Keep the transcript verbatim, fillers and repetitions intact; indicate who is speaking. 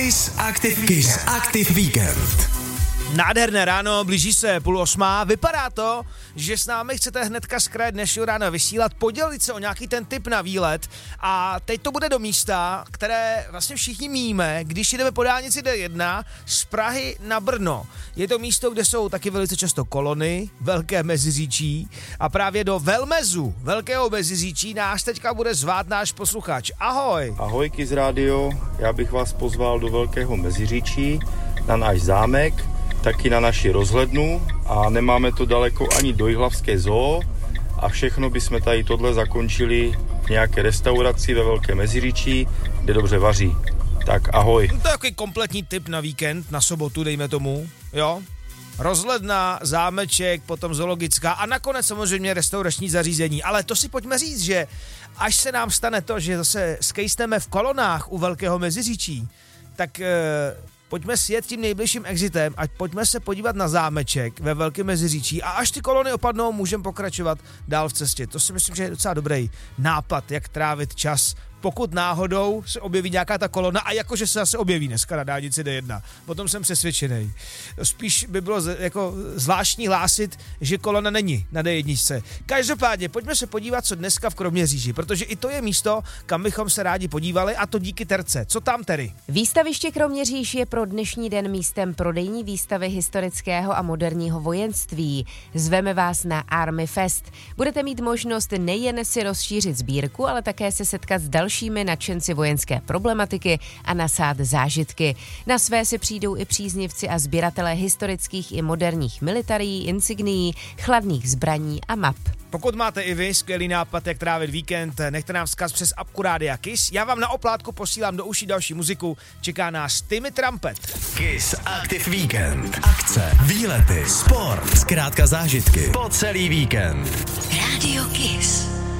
Speaker 1: Kiss Active, Kiss Active Weekend.
Speaker 2: Nádherné ráno, blíží se půl osmá. Vypadá to, že s námi chcete hnedka z kraje dnešního rána vysílat, podělit se o nějaký ten tip na výlet. A teď to bude do místa, které vlastně všichni míme, když jdeme po dálnici D jedna z Prahy na Brno. Je to místo, kde jsou taky velice často kolony, Velké Meziříčí, a právě do Velmezu, Velkého Meziříčí, nás teďka bude zvát náš posluchač. Ahoj.
Speaker 3: Ahoj Kiss Radio, já bych vás pozval do Velkého Meziříčí, na náš zámek, taky na naši rozhlednu, a nemáme to daleko ani do Jihlavské zoo, a všechno bychom tady tohle zakončili v nějaké restauraci ve Velkém Meziříčí, kde dobře vaří. Tak ahoj.
Speaker 2: To je takový kompletní tip na víkend, na sobotu dejme tomu, jo? Rozhledna, zámeček, potom zoologická a nakonec samozřejmě restaurační zařízení. Ale to si pojďme říct, že až se nám stane to, že zase skejsteme v kolonách u Velkého Meziříčí, tak e, pojďme sjet tím nejbližším exitem a pojďme se podívat na zámeček ve Velkém Meziříčí, a až ty kolony opadnou, můžeme pokračovat dál v cestě. To si myslím, že je docela dobrý nápad, jak trávit čas, pokud náhodou se objeví nějaká ta kolona, a jakože se zase objeví dneska na dálnici D jedna. Potom jsem přesvědčený. Spíš by bylo z, jako zvláštní hlásit, že kolona není na D jedna. Každopádně, pojďme se podívat, co dneska v Kroměříži, protože i to je místo, kam bychom se rádi podívali, a to díky terce. Co tam tedy?
Speaker 4: Výstaviště Kroměříž je pro dnešní den místem prodejní výstavy historického a moderního vojenství. Zveme vás na Army Fest. Budete mít možnost nejen si rozšířit sbírku, ale také se setkat s dalšími dalšími nadšenci vojenské problematiky a nasát zážitky. Na své si přijdou i příznivci a sběratelé historických i moderních militarií, insignií, chladných zbraní a map.
Speaker 2: Pokud máte i vy skvělý nápad, jak trávit víkend, nechte nám vzkaz přes apku Rádia Kiss. Já vám na oplátku posílám do uší další muziku. Čeká nás Timmy Trumpet.
Speaker 1: Kiss Active Weekend. Akce, výlety, sport, zkrátka zážitky po celý víkend.
Speaker 5: Radio Kiss.